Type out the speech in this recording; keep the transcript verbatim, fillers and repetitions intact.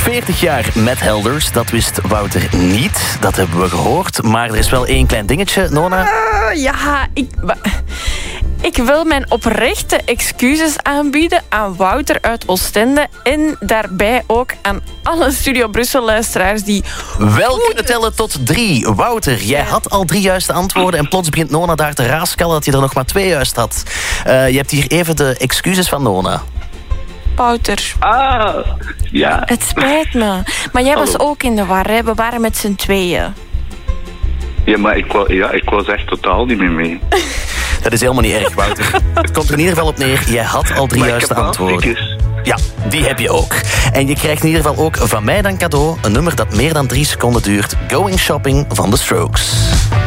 veertig jaar met Helders, dat wist Wouter niet. Dat hebben we gehoord. Maar er is wel één klein dingetje, Nona. Uh, ja, ik... Ik wil mijn oprechte excuses aanbieden aan Wouter uit Oostende en daarbij ook aan alle Studio Brussel-luisteraars die... Wel kunnen tellen tot drie. Wouter, jij had al drie juiste antwoorden en plots begint Nona daar te raaskallen dat je er nog maar twee juist had. Uh, je hebt hier even de excuses van Nona. Wouter. Ah, ja. Het spijt me. Maar jij was ook in de war, hè? We waren met z'n tweeën. Ja, maar ik was, ja, ik was echt totaal niet meer mee. Dat is helemaal niet erg, Wouter. Het komt er in ieder geval op neer. Jij had al drie juiste antwoorden. Ja, die heb je ook. En je krijgt in ieder geval ook van mij dan cadeau een nummer dat meer dan drie seconden duurt. Going Shopping van The Strokes.